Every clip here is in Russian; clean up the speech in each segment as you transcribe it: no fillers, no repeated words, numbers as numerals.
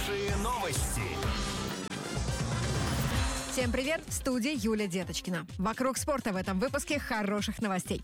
Хорошие новости. Всем привет! В студии Юлия Деточкина. Вокруг спорта в этом выпуске хороших новостей.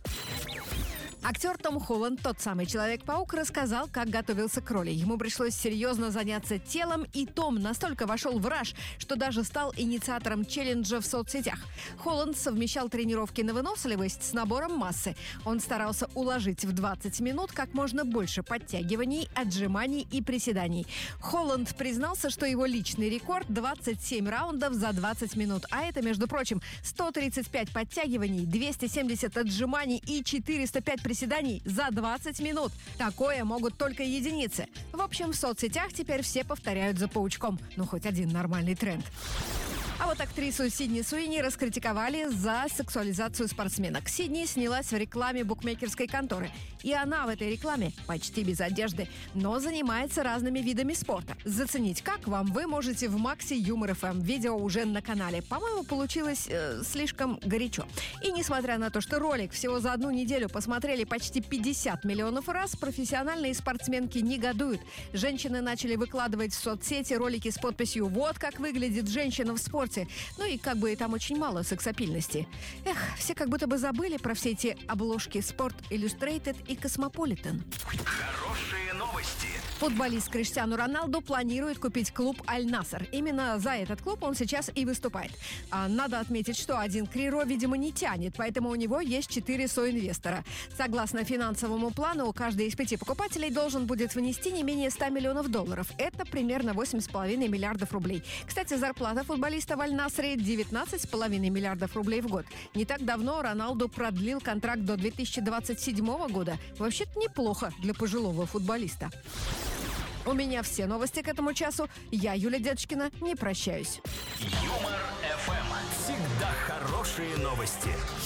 Актер Том Холланд, тот самый Человек-паук, рассказал, как готовился к роли. Ему пришлось серьезно заняться телом, и Том настолько вошел в раж, что даже стал инициатором челленджа в соцсетях. Холланд совмещал тренировки на выносливость с набором массы. Он старался уложить в 20 минут как можно больше подтягиваний, отжиманий и приседаний. Холланд признался, что его личный рекорд – 27 раундов за 20 минут. А это, между прочим, 135 подтягиваний, 270 отжиманий и 405 приседаний за 20 минут. Такое могут только единицы. В общем, в соцсетях теперь все повторяют за паучком. Ну, хоть один нормальный тренд. А вот актрису Сидни Суини раскритиковали за сексуализацию спортсменок. Сидни снялась в рекламе букмекерской конторы. И она в этой рекламе почти без одежды, но занимается разными видами спорта. Заценить как вам вы можете в Макси Юмор ФМ. Видео уже на канале. По-моему, получилось слишком горячо. И несмотря на то, что ролик всего за одну неделю посмотрели почти 50 миллионов раз, профессиональные спортсменки негодуют. Женщины начали выкладывать в соцсети ролики с подписью «Вот как выглядит женщина в спорте». Ну и как бы там очень мало сексапильности. Эх, все как будто бы забыли про все эти обложки Sport Illustrated и Cosmopolitan. Хорошие новости. Футболист Криштиану Роналду планирует купить клуб Аль-Наср. Именно за этот клуб он сейчас и выступает. Надо отметить, что один Криро, видимо, не тянет, поэтому у него есть 4 соинвестора. Согласно финансовому плану, каждый из 5 покупателей должен будет внести не менее $100 миллионов. Это примерно 8,5 миллиардов рублей. Кстати, зарплата футболиста в Аль-Насре 19,5 миллиардов рублей в год. Не так давно Роналду продлил контракт до 2027 года. Вообще-то неплохо для пожилого футболиста. У меня все новости к этому часу. Я, Юлия Деточкина, не прощаюсь. Юмор ФМ. Всегда хорошие новости.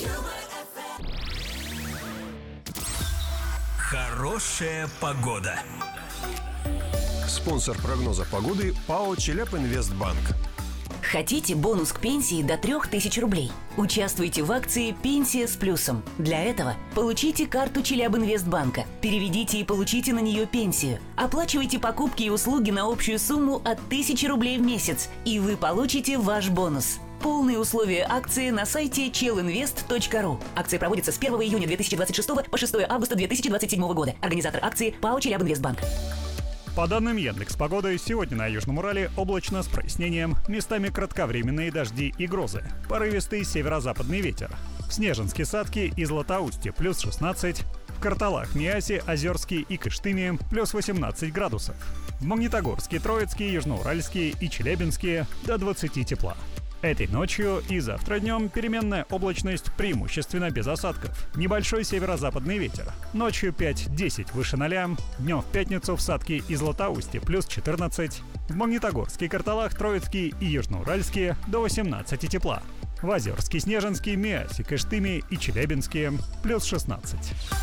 Хорошая погода. Спонсор прогноза погоды ПАО «Челябинвестбанк». Хотите бонус к пенсии до 3000 рублей? Участвуйте в акции «Пенсия с плюсом». Для этого получите карту Челябинвестбанка, переведите и получите на нее пенсию. Оплачивайте покупки и услуги на общую сумму от 1000 рублей в месяц, и вы получите ваш бонус. Полные условия акции на сайте chelinvest.ru. Акция проводится с 1 июня 2026 по 6 августа 2027 года. Организатор акции ПАО «Челябинвестбанк». По данным Яндекс.Погоды, сегодня на Южном Урале облачно с прояснением, местами кратковременные дожди и грозы, порывистый северо-западный ветер. В Снежинске, Садке и Златоусте плюс 16, в Карталах, Миасе, Озерске и Кыштыме плюс 18 градусов. В Магнитогорске, Троицке, Южноуральске и Челябинске до 20 тепла. Этой ночью и завтра днем переменная облачность, преимущественно без осадков. Небольшой северо-западный ветер. Ночью 5-10 выше 0, днем в пятницу в Садке и Златоусте плюс 14, в Магнитогорске, Карталах, Троицке и Южноуральске до 18 тепла. В Озерске, Снежинске, Миасе, Кыштыме и Челябинске плюс 16.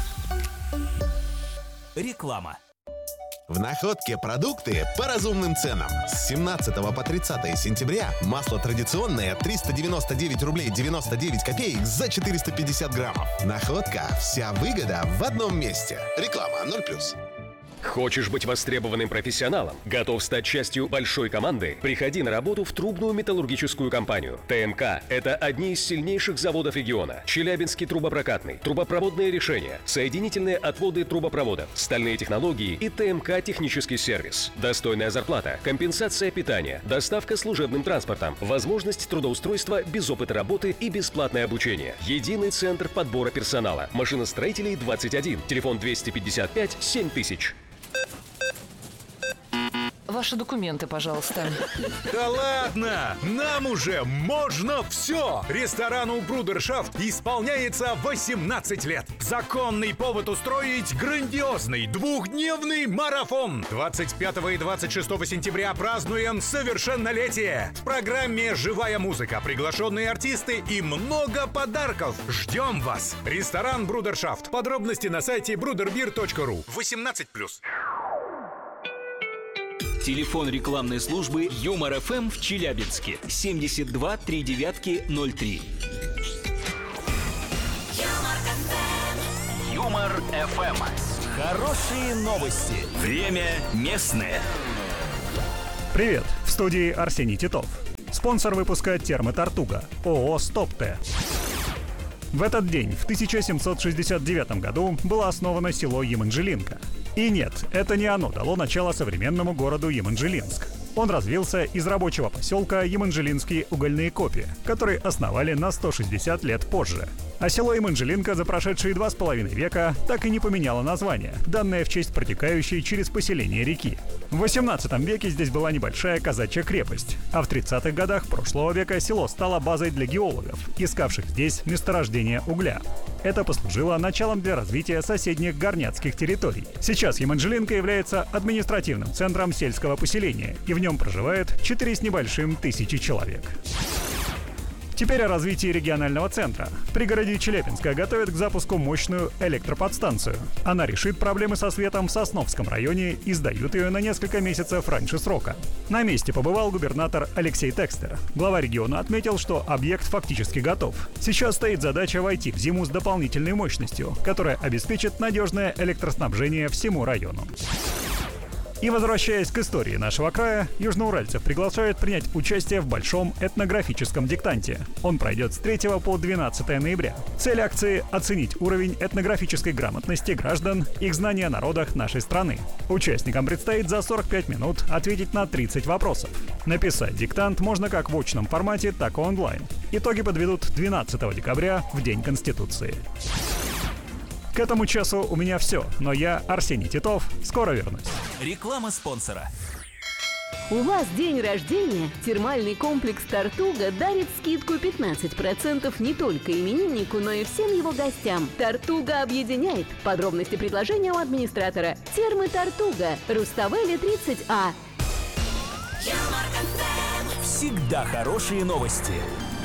Реклама. В Находке продукты по разумным ценам. С 17 по 30 сентября масло традиционное 399 рублей 99 копеек за 450 граммов. Находка. Вся выгода в одном месте. Реклама 0+. Хочешь быть востребованным профессионалом? Готов стать частью большой команды? Приходи на работу в трубную металлургическую компанию. ТМК – это одни из сильнейших заводов региона. Челябинский трубопрокатный, трубопроводные решения, соединительные отводы трубопроводов, стальные технологии и ТМК технический сервис. Достойная зарплата, компенсация питания, доставка служебным транспортом, возможность трудоустройства без опыта работы и бесплатное обучение. Единый центр подбора персонала. Машиностроителей 21. Телефон 255 7000. Ваши документы, пожалуйста. Да ладно! Нам уже можно все! Ресторану «Брудершафт» исполняется 18 лет. Законный повод устроить грандиозный двухдневный марафон. 25 и 26 сентября празднуем совершеннолетие. В программе живая музыка, приглашенные артисты и много подарков. Ждем вас! Ресторан «Брудершафт». Подробности на сайте bruderbir.ru. 18+. Телефон рекламной службы Юмор ФМ в Челябинске 72 39 03. Юмор ФМ. Хорошие новости. Время местное. Привет, в студии Арсений Титов. Спонсор выпуска «Термотортуга» ООО «Стоп-Т». В этот день, в 1769 году, было основано село Еманжелинка. И нет, это не оно дало начало современному городу Еманжелинск. Он развился из рабочего поселка Еманжелинские угольные копи, которые основали на 160 лет позже. А село Еманжелинка за прошедшие 2,5 века так и не поменяло название, данное в честь протекающей через поселение реки. В 18 веке здесь была небольшая казачья крепость, а в 30-х годах прошлого века село стало базой для геологов, искавших здесь месторождение угля. Это послужило началом для развития соседних горняцких территорий. Сейчас Еманжелинка является административным центром сельского поселения, и в нем проживает 4 с небольшим тысячи человек. Теперь о развитии регионального центра. В пригороде Челябинска готовят к запуску мощную электроподстанцию. Она решит проблемы со светом в Сосновском районе и сдают ее на несколько месяцев раньше срока. На месте побывал губернатор Алексей Текстер. Глава региона отметил, что объект фактически готов. Сейчас стоит задача войти в зиму с дополнительной мощностью, которая обеспечит надежное электроснабжение всему району. И возвращаясь к истории нашего края, южноуральцев приглашают принять участие в большом этнографическом диктанте. Он пройдет с 3 по 12 ноября. Цель акции – оценить уровень этнографической грамотности граждан, их знания о народах нашей страны. Участникам предстоит за 45 минут ответить на 30 вопросов. Написать диктант можно как в очном формате, так и онлайн. Итоги подведут 12 декабря, в День Конституции. К этому часу у меня все, но я, Арсений Титов, скоро вернусь. Реклама спонсора. У вас день рождения? Термальный комплекс «Тортуга» дарит скидку 15% не только имениннику, но и всем его гостям. «Тортуга» объединяет. Подробности предложения у администратора. Термы «Тортуга», Руставели 30А. Всегда хорошие новости.